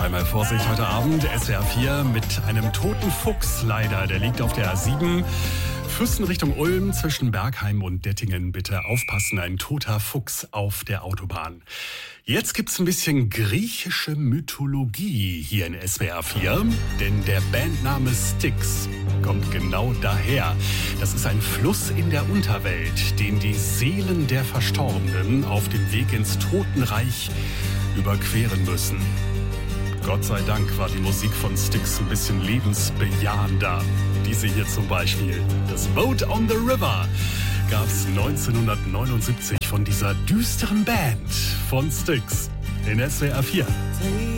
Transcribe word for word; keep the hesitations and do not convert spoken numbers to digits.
einmal Vorsicht heute Abend. S W R vier mit einem toten Fuchs leider. Der liegt auf der A sieben. Fürsten Richtung Ulm zwischen Bergheim und Dettingen. Bitte aufpassen, ein toter Fuchs auf der Autobahn. Jetzt gibt's ein bisschen griechische Mythologie hier in S W R vier. Denn der Bandname Styx kommt genau daher. Das ist ein Fluss in der Unterwelt, den die Seelen der Verstorbenen auf dem Weg ins Totenreich überqueren müssen. Gott sei Dank war die Musik von Styx ein bisschen lebensbejahender. Diese hier zum Beispiel. Das Boat on the River gab es neunzehnhundertneunundsiebzig von dieser düsteren Band von Styx in S W R vier.